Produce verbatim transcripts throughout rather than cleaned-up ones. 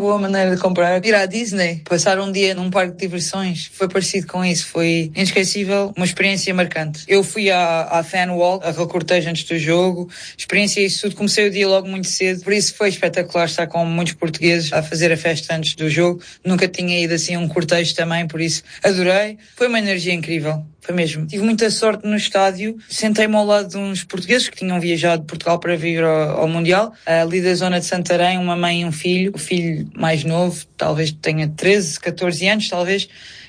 boa maneira de comprar. Ir à Disney, passar um dia num parque de diversões, foi parecido com isso. Foi inesquecível, uma experiência marcante. Eu fui à, à Fan Walk, aquele cortejo antes do jogo, experiência isso tudo. Comecei o dia logo muito cedo, por isso foi espetacular estar com muitos portugueses a fazer a festa antes do jogo. Nunca tinha ido assim a um cortejo também, por isso adorei. Foi uma energia incrível. Foi mesmo. Tive muita sorte no estádio. Sentei-me ao lado de uns portugueses que tinham viajado de Portugal para vir ao, ao Mundial. Ali da zona de Santarém, uma mãe e um filho. O filho mais novo, talvez tenha treze, catorze anos, talvez.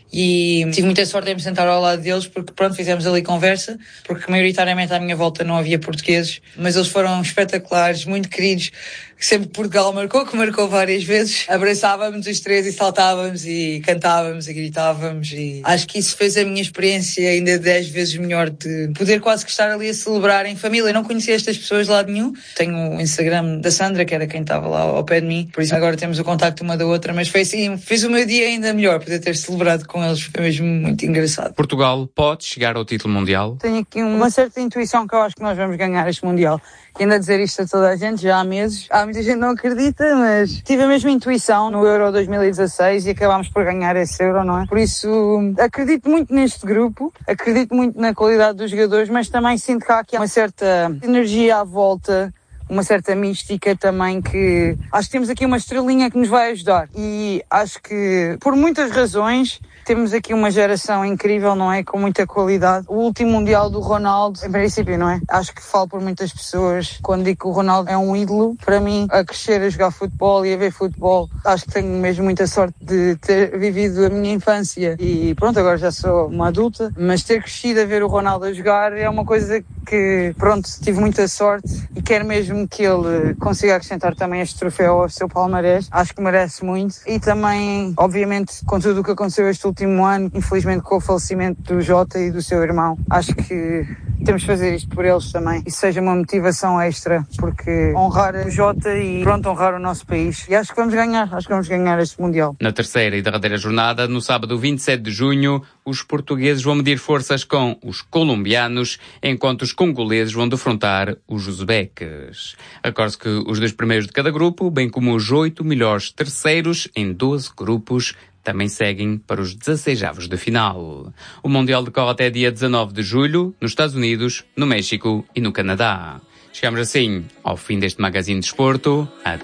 E tive muita sorte em me sentar ao lado deles porque, pronto, fizemos ali conversa, porque maioritariamente à minha volta não havia portugueses, mas eles foram espetaculares, muito queridos. Sempre Portugal marcou, que marcou várias vezes. Abraçávamos os três e saltávamos e cantávamos e gritávamos, e acho que isso fez a minha experiência ainda dez vezes melhor, de poder quase que estar ali a celebrar em família. Eu não conhecia estas pessoas de lado nenhum. Tenho o Instagram da Sandra, que era quem estava lá ao pé de mim, por isso agora temos o contacto uma da outra, mas foi assim, fez o meu dia ainda melhor poder ter celebrado com eles. Foi mesmo muito engraçado. Portugal pode chegar ao título mundial? Tenho aqui uma certa intuição que eu acho que nós vamos ganhar este Mundial. E ando a dizer isto a toda a gente já há meses. Há muita gente que não acredita, mas tive a mesma intuição no Euro dois mil e dezasseis e acabámos por ganhar esse Euro, não é? Por isso, acredito muito neste grupo, acredito muito na qualidade dos jogadores, mas também sinto que há aqui uma certa energia à volta, uma certa mística também, que acho que temos aqui uma estrelinha que nos vai ajudar. E acho que, por muitas razões, temos aqui uma geração incrível, não é? Com muita qualidade. O último Mundial do Ronaldo, em princípio, não é? Acho que falo por muitas pessoas quando digo que o Ronaldo é um ídolo. Para mim, a crescer a jogar futebol e a ver futebol, acho que tenho mesmo muita sorte de ter vivido a minha infância. E pronto, agora já sou uma adulta, mas ter crescido a ver o Ronaldo a jogar é uma coisa que, pronto, tive muita sorte e quero mesmo que ele consiga acrescentar também este troféu ao seu palmarés. Acho que merece muito. E também, obviamente, com tudo o que aconteceu este último ano, infelizmente com o falecimento do Jota e do seu irmão, acho que temos de fazer isto por eles também. Isso seja uma motivação extra, porque honrar o Jota e, pronto, honrar o nosso país. E acho que vamos ganhar. Acho que vamos ganhar este Mundial. Na terceira e derradeira jornada, no sábado vinte e sete de junho, os portugueses vão medir forças com os colombianos, enquanto os congoleses vão defrontar os uzbeques. Recorde-se que os dois primeiros de cada grupo, bem como os oito melhores terceiros em doze grupos, também seguem para os dezesseisavos de final. O Mundial decorre até dia dezanove de julho, nos Estados Unidos, no México e no Canadá. Chegamos assim ao fim deste Magazine de Desporto. Até